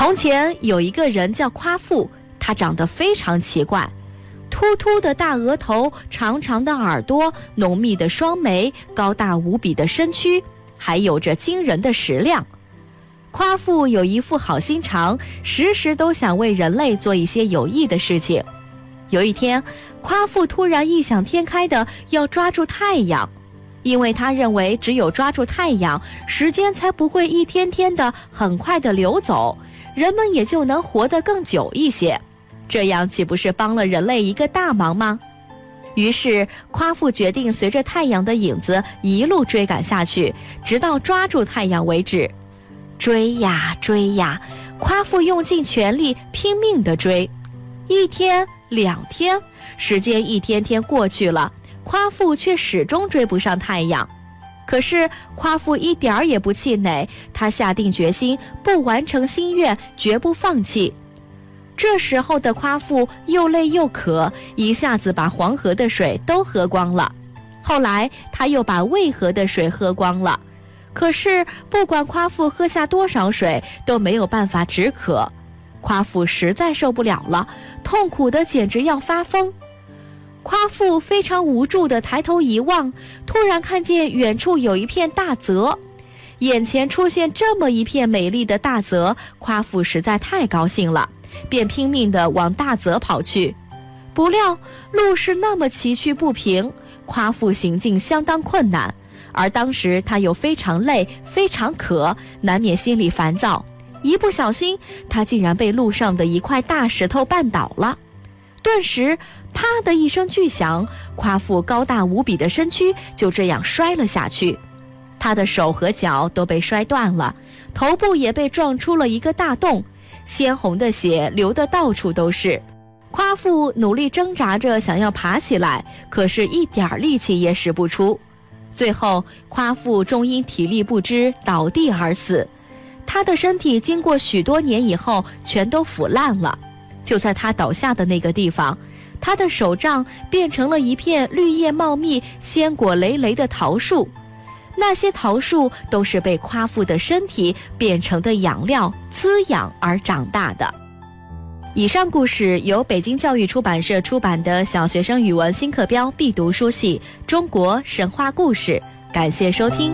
从前有一个人叫夸父，他长得非常奇怪，秃秃的大额头，长长的耳朵，浓密的双眉，高大无比的身躯，还有着惊人的食量。夸父有一副好心肠，时时都想为人类做一些有益的事情。有一天，夸父突然异想天开的要抓住太阳，因为他认为只有抓住太阳，时间才不会一天天的很快的流走，人们也就能活得更久一些，这样岂不是帮了人类一个大忙吗？于是夸父决定随着太阳的影子一路追赶下去，直到抓住太阳为止。追呀追呀，夸父用尽全力拼命地追。一天2天，时间一天天过去了，夸父却始终追不上太阳。可是夸父一点儿也不气馁，他下定决心不完成心愿，绝不放弃。这时候的夸父又累又渴，一下子把黄河的水都喝光了。后来他又把渭河的水喝光了。可是不管夸父喝下多少水，都没有办法止渴。夸父实在受不了了，痛苦的简直要发疯。夸父非常无助地抬头一望，突然看见远处有一片大泽。眼前出现这么一片美丽的大泽，夸父实在太高兴了，便拼命地往大泽跑去。不料路是那么崎岖不平，夸父行进相当困难，而当时他又非常累，非常渴，难免心里烦躁。一不小心，他竟然被路上的一块大石头绊倒了。顿时啪的一声巨响，夸父高大无比的身躯就这样摔了下去。他的手和脚都被摔断了，头部也被撞出了一个大洞，鲜红的血流得到处都是。夸父努力挣扎着想要爬起来，可是一点力气也使不出。最后夸父终因体力不支倒地而死。他的身体经过许多年以后全都腐烂了。就在他倒下的那个地方，他的手杖变成了一片绿叶茂密、鲜果累累的桃树。那些桃树都是被夸父的身体变成的养料滋养而长大的。以上故事由北京教育出版社出版的小学生语文新课标必读书系《中国神话故事》，感谢收听。